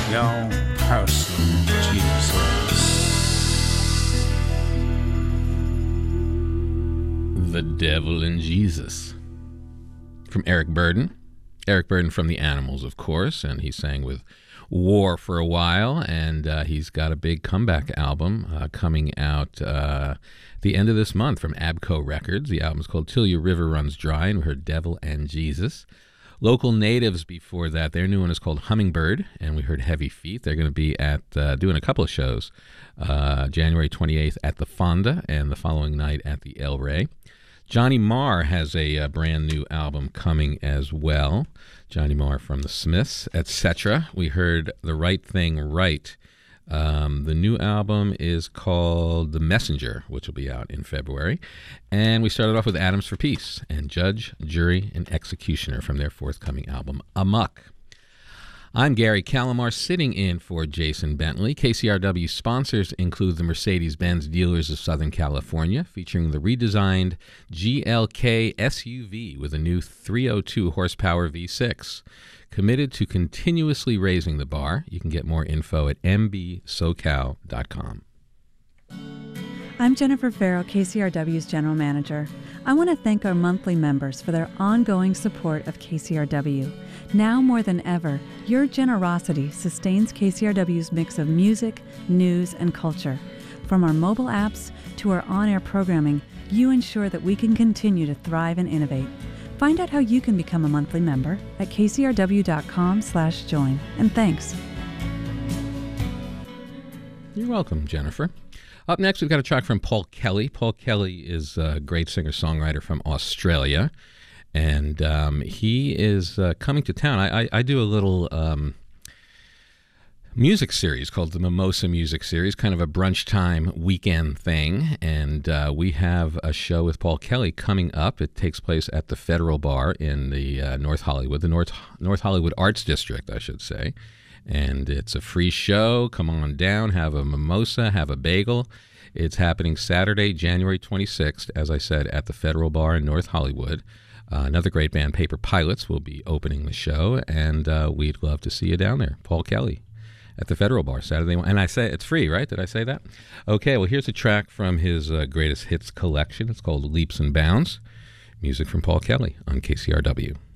your personal Jesus. The Devil and Jesus from Eric Burdon. Eric Burdon from The Animals, of course, and he sang with War for a while, and he's got a big comeback album coming out the end of this month from Abco Records. The album's called Till Your River Runs Dry, and we heard Devil and Jesus. Local Natives before that, their new one is called Hummingbird, and we heard Heavy Feet. They're going to be at doing a couple of shows, January 28th at the Fonda and the following night at the El Rey. Johnny Marr has a brand new album coming as well. Johnny Marr from the Smiths, etc. We heard The Right Thing Right. The new album is called The Messenger, which will be out in February. And we started off with Atoms for Peace and Judge, Jury, and Executioner from their forthcoming album, Amok. I'm Gary Calamar, sitting in for Jason Bentley. KCRW sponsors include the Mercedes-Benz Dealers of Southern California, featuring the redesigned GLK SUV with a new 302 horsepower V6. Committed to continuously raising the bar. You can get more info at mbsocal.com. I'm Jennifer Farrow, KCRW's General Manager. I want to thank our monthly members for their ongoing support of KCRW. Now more than ever, your generosity sustains KCRW's mix of music, news, and culture. From our mobile apps to our on-air programming, you ensure that we can continue to thrive and innovate. Find out how you can become a monthly member at kcrw.com/join. And thanks. You're welcome, Jennifer. Up next, we've got a track from Paul Kelly. Paul Kelly is a great singer-songwriter from Australia, and he is coming to town. I do a little music series called the Mimosa Music Series, kind of a brunch time weekend thing, and we have a show with Paul Kelly coming up. It takes place at the Federal Bar in the North Hollywood, the North Hollywood Arts District, I should say. And it's a free show. Come on down, have a mimosa, have a bagel. It's happening Saturday, January 26th, as I said, at the Federal Bar in North Hollywood. Another great band, Paper Pilots, will be opening the show, and we'd love to see you down there. Paul Kelly at the Federal Bar Saturday. And I say it's free, right? Did I say that? Okay, well, here's a track from his greatest hits collection. It's called Leaps and Bounds. Music from Paul Kelly on KCRW.